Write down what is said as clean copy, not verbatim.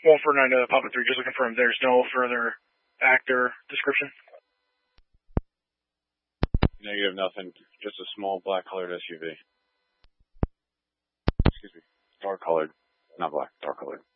149 to Papa 3, just to confirm, there's no further actor description? Negative, nothing. Just a small black-colored SUV. Excuse me. Dark-colored. Not black, dark-colored.